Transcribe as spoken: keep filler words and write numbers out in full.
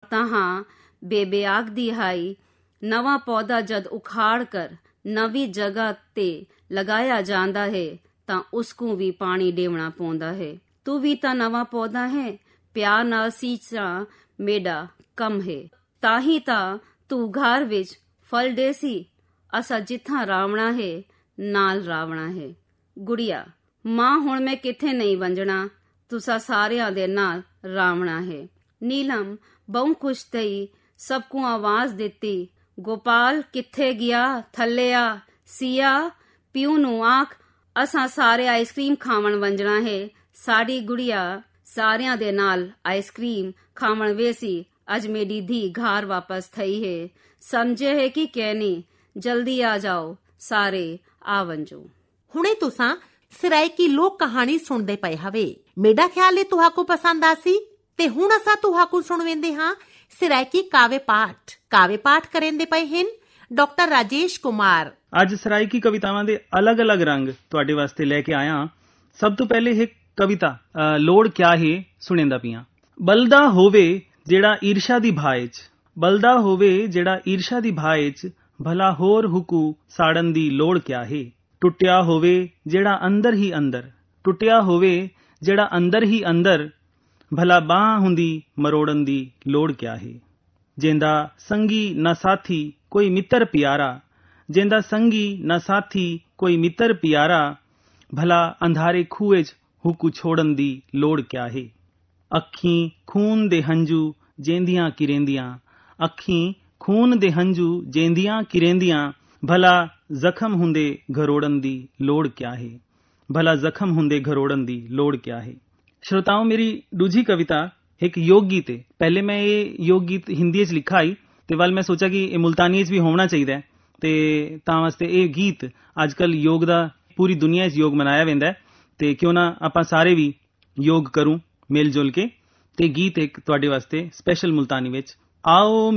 ਤਾਂ ਬੇਬੇ ਆਖਦੀ ਹਾਈ, ਨਵਾਂ ਪੌਦਾ ਜਦ ਉਖਾੜ ਕਰ ਨਵੀਂ ਜਗ੍ਹਾ ਤੇ ਲਗਾਇਆ ਜਾਂਦਾ ਹੈ ਤਾਂ ਉਸਕੂ ਵੀ ਪਾਣੀ ਦੇਵਣਾ ਪਾਉਂਦਾ ਹੈ। ਤੂੰ ਵੀ ਤਾਂ ਨਵਾਂ ਪੌਦਾ ਹੈ, ਪਿਆਰ ਨਾਲ ਸੀਂਚਣਾ ਮੇਰਾ ਕੰਮ ਹੈ। ਤਾਂ ਹੀ ਤਾਂ ਤੂੰ ਘਰ ਵਿੱਚ ਫਲ ਦੇਸੀ, ਅਸਾਂ ਜਿੱਥਾਂ ਰਾਵਣਾ ਹੈ ਨਾਲ ਰਾਵਣਾ ਹੈ। ਗੁੜੀਆ, ਮਾਂ ਹੁਣ ਮੈਂ ਕਿੱਥੇ ਨਹੀਂ ਵੰਜਣਾ, ਤੁਸਾਂ ਸਾਰਿਆਂ ਦੇ ਨਾਲ ਰਾਵਣਾ ਹੈ। ਨੀਲਮ ਬਹੁ ਖੁਸ਼ ਥਈ, ਸਭ ਨੂੰ ਆਵਾਜ਼ ਦਿੱਤੀ, ਗੋਪਾਲ ਕਿੱਥੇ ਗਿਆ, ਥੱਲੇ ਆ। ਸੀਆ ਪਿਓ ਨੂੰ ਆਖ, ਅਸਾਂ ਸਾਰੇ ਆਈਸਕ੍ਰੀਮ ਖਾਵਣ ਵੰਜਣਾ ਹੈ। ਸਾਡੀ ਗੁੜੀਆ ਸਾਰਿਆਂ ਦੇ ਨਾਲ ਆਈਸਕ੍ਰੀਮ ਖਾਵਣ ਵੇਸੀ। ਅੱਜ ਮੇਰੀ ਧੀ ਘਰ ਵਾਪਸ ਥਈ ਹੈ, ਸਮਝੇ ਹੈ ਕਿ ਕਹਿਣੀ, ਜਲਦੀ ਆ ਜਾਓ, ਸਾਰੇ ਆ ਵੰਜੋ। ਹੁਣੇ ਤੁਸਾਂ ਸਰਾਇਕੀ ਲੋਕ ਕਹਾਣੀ ਸੁਣਦੇ ਪਏ ਹਵੇ। ਮੇਰਾ ਖਿਆਲ ਹੈ ਤੁਹਾਨੂੰ ਪਸੰਦ ਆਸੀ ਤੇ ਹੁਣ ਅਸਾਂ ਤੁਹਾਨੂੰ ਸੁਣਵੇਂਦੇ ਹਾਂ ਸਰਾਇਕੀ ਕਾਵੇ ਪਾਠ। ਕਾਵੇ ਪਾਠ ਕਰੇਂਦੇ ਪਏ ਹਨ ਡਾਕਟਰ ਰਾਜੇਸ਼ ਕੁਮਾਰ। ਅੱਜ ਸਰਾਇਕੀ ਕਵਿਤਾਵਾਂ ਦੇ ਅਲੱਗ-ਅਲੱਗ ਰੰਗ ਤੁਹਾਡੇ ਵਾਸਤੇ ਲੈ ਕੇ ਆਇਆ। ਸਭ ਤੋਂ ਪਹਿਲੇ ਇਹ ਕਵਿਤਾ ਲੋੜ ਕਿਆ ਹੈ ਸੁਣੇਂਦਾ ਪਈਆਂ। ਬਲਦਾ ਹੋਵੇ ਜਿਹੜਾ ਈਰਸ਼ਾ ਦੀ ਭਾਏ 'ਚ, ਬਲਦਾ ਹੋਵੇ ਜਿਹੜਾ ਈਰਸ਼ਾ ਦੀ ਭਾਏ 'ਚ, ਭਲਾ ਹੋਰ ਹੁਕੂ ਸਾੜਨ ਦੀ ਲੋੜ ਕਿਆ ਹੈ। ਟੁੱਟਿਆ ਹੋਵੇ ਜਿਹੜਾ ਅੰਦਰ ਹੀ ਅੰਦਰ, ਟੁੱਟਿਆ ਹੋਵੇ ਜਿਹੜਾ ਅੰਦਰ ਹੀ ਅੰਦਰ, ਭਲਾ ਬਾਂਹ ਹੁੰਦੀ ਮਰੋੜਨ ਦੀ ਲੋੜ ਕਿਆ ਹੈ। ਜਿੰਦਾ ਸੰਗੀ ਨਾ ਸਾਥੀ ਕੋਈ ਮਿੱਤਰ ਪਿਆਰਾ, ਜਿੰਦਾ ਸੰਗੀ ਨਾ ਸਾਥੀ ਕੋਈ ਮਿੱਤਰ ਪਿਆਰਾ, ਭਲਾ ਅੰਧਾਰੇ ਖੂਏ 'ਚ ਹੁਕੂ ਛੋੜਨ ਦੀ ਲੋੜ ਕਿਆ ਹੈ। ਅੱਖੀਂ ਖੂਨ ਦੇ ਹੰਝੂ ਜੇਂਦੀਆਂ ਕਿਰੇਂਦੀਆਂ, ਅੱਖੀਂ ਖੂਨ ਦੇ ਹੰਝੂ ਜੇਂਦੀਆਂ ਕਿਰੇਂਦੀਆਂ, ਭਲਾ ਜ਼ਖਮ ਹੁੰਦੇ ਘਰੋੜਨ ਦੀ ਲੋੜ ਕਿਆ ਹੈ। ਭਲਾ ਜ਼ਖਮ ਹੁੰਦੇ ਘਰੋੜਨ ਦੀ ਲੋੜ ਕਿਆ ਹੈ। ਸ਼ਰੋਤਾਓ, ਮੇਰੀ ਦੂਜੀ ਕਵਿਤਾ ਇੱਕ ਯੋਗ ਗੀਤ ਹੈ। ਪਹਿਲੇ ਮੈਂ ਇਹ ਯੋਗ ਗੀਤ ਹਿੰਦੀ 'ਚ ਲਿਖਾ ਹੀ ਤੇ ਵੱਲ ਮੈਂ ਸੋਚਿਆ ਕਿ ਇਹ ਮੁਲਤਾਨੀ 'ਚ ਵੀ ਹੋਣਾ ਚਾਹੀਦਾ ਹੈ ਤੇ ਤਾਂ ਵਾਸਤੇ ਇਹ ਗੀਤ ਅੱਜ ਕੱਲ੍ਹ ਯੋਗ ਦਾ ਪੂਰੀ ਦੁਨੀਆ 'ਚ ਯੋਗ ਮਨਾਇਆ ਜਾਂਦਾ ਤੇ ਕਿਉਂ ਨਾ ਆਪਾਂ ਸਾਰੇ ਵੀ ਯੋਗ ਕਰੂੰ ਮਿਲ ਜੁਲ ਕੇ। ਤੇ ਗੀਤ ਇੱਕ ਤੁਹਾਡੇ ਵਾਸਤੇ ਸਪੈਸ਼ਲ ਮੁਲਤਾਨੀ ਵਿੱਚ। ਆਓ